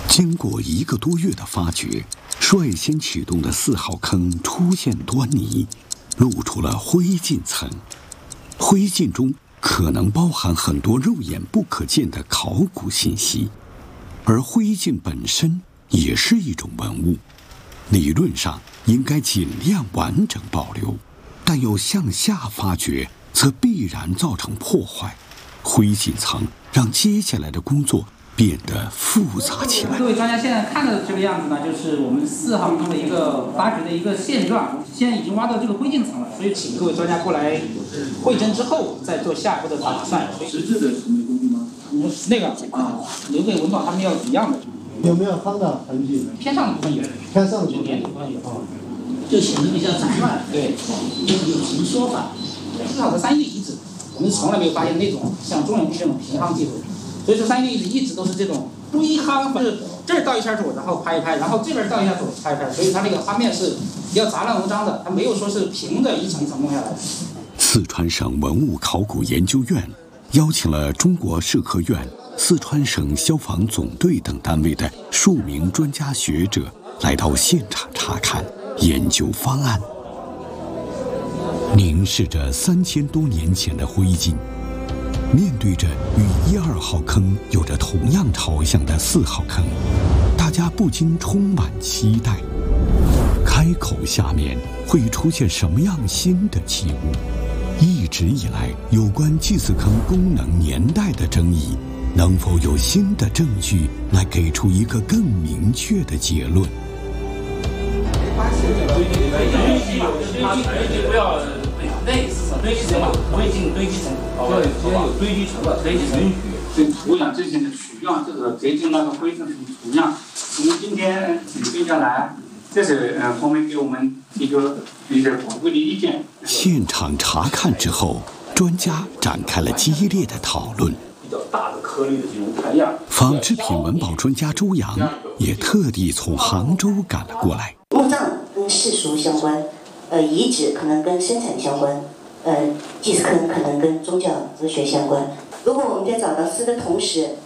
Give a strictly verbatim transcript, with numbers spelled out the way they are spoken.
经过一个多月的发掘，率先启动的四号坑出现端倪，露出了灰烬层。灰烬中可能包含很多肉眼不可见的考古信息，而灰烬本身也是一种文物，理论上应该尽量完整保留，但要向下发掘，则必然造成破坏。灰烬层让接下来的工作变得复杂起来。 各位专家现在看到的这个样子呢，就是我们四号坑的一个发掘的一个现状。现在已经挖到这个灰烬层了，所以请各位专家过来会诊之后，再做下一步的打算。 实质的什么工具吗？ 嗯，那个啊，留给文保他们要一样的。 有没有夯的痕迹？ 偏上的部分有， 偏上的部分有部分有。 就显得比较杂乱。 对， 有什么说法？ 至少在三亿遗址，我们从来没有发现那种像中原区这种平夯技术。所以说三亿遗址一直都是这种堆夯，就是这儿倒一下土，然后拍一拍，然后这边倒一下土，拍一拍，所以它这个夯面是比较杂乱无章的，它没有说是平的一层一层弄下来的。 四川省文物考古研究院邀请了中国社科院、四川省消防总队等单位的数名专家学者来到现场查看、研究方案。凝视着三千多年前的灰烬，面对着与一二号坑有着同样朝向的四号坑，大家不禁充满期待。开口下面会出现什么样新的器物？一直以来有关祭祀坑功能年代的争议，能否有新的证据来给出一个更明确的结论？ 堆积堆积堆积不要类似堆积层嘛，不会进堆积层。对，先有堆积层了，堆积层允许。 对土壤这些的取样，这个结晶那个灰烬的土样，我们今天背下来，这是呃后面给我们一个一个宝贵的意见。 现场查看之后，专家展开了激烈的讨论。 比较大的颗粒的这种采样。 纺织品文保专家周洋也特地从杭州赶了过来。 墓葬跟世俗相关，呃，遗址可能跟生产相关，呃，祭祀坑可能跟宗教哲学相关。如果我们在找到尸的同时，